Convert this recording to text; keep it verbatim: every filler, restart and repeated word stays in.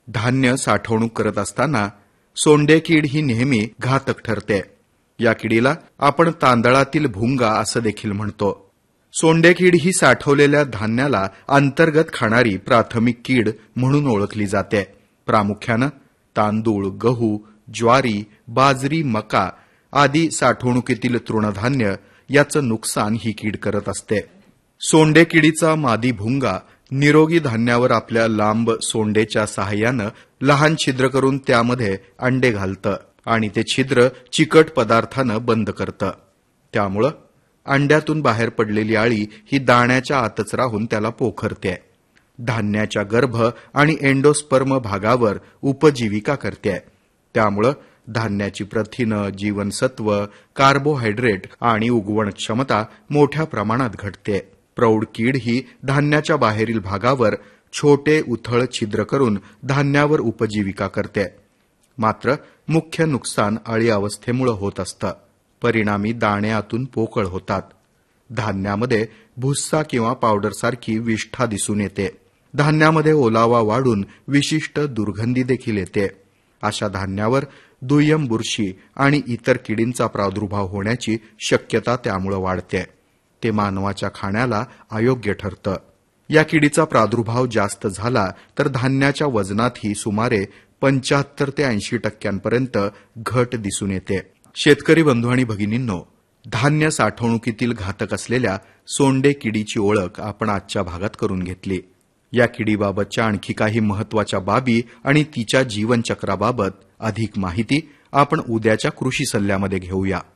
धान्य साठवणूक करत असताना सोंडे कीड ही नेहमी घातक ठरते. या किडीला आपण तांदळातील भुंगा असं देखील म्हणतो. सोंडे कीड ही साठवलेल्या धान्याला अंतर्गत खाणारी प्राथमिक कीड म्हणून ओळखली जाते. प्रामुख्यानं तांदूळ, गहू, ज्वारी, बाजरी, मका आदी साठवणुकीतील तृणधान्य याचं नुकसान ही कीड करत असते. सोंडे किडीचा मादी भुंगा निरोगी धान्यावर आपल्या लांब सोंडेच्या सहाय्यानं लहान छिद्र करून त्यामध्ये अंडे घालतं आणि ते छिद्र चिकट पदार्थानं बंद करतं. त्यामुळं अंड्यातून बाहेर पडलेली अळी ही दाण्याच्या आतच राहून त्याला पोखरते. धान्याच्या गर्भ आणि एंडोस्पर्म भागावर उपजीविका करते. त्यामुळं धान्याची प्रथिनं, जीवनसत्व, कार्बोहायड्रेट आणि उगवण क्षमता मोठ्या प्रमाणात घटते. प्रौढ कीड ही धान्याच्या बाहेरील भागावर छोटे उथळ छिद्र करून धान्यावर उपजीविका करते. मात्र मुख्य नुकसान अळी अवस्थेमुळे होत असतं. परिणामी दाणे आतून पोकळ होतात. धान्यामध्ये भुस्सा किंवा पावडरसारखी विष्ठा दिसून येते. धान्यामध्ये ओलावा वाढून विशिष्ट दुर्गंधी देखील येते. अशा धान्यावर दुय्यम बुरशी आणि इतर किडींचा प्रादुर्भाव होण्याची शक्यता त्यामुळे वाढते. ते मानवाच्या खाण्याला अयोग्य ठरतं. या किडीचा प्रादुर्भाव जास्त झाला तर धान्याच्या वजनातही सुमारे पंच्याहत्तर ते ऐंशी टक्क्यांपर्यंत घट दिसून येते. शेतकरी बंधू आणि भगिनींनो, धान्य साठवणुकीतील घातक असलेल्या सोंडे किडीची ओळख आपण आजच्या भागात करून घेतली. या किडीबाबतच्या आणखी काही महत्वाच्या बाबी आणि तिच्या जीवनचक्राबाबत अधिक माहिती आपण उद्याच्या कृषी सल्ल्यामध्ये घेऊया.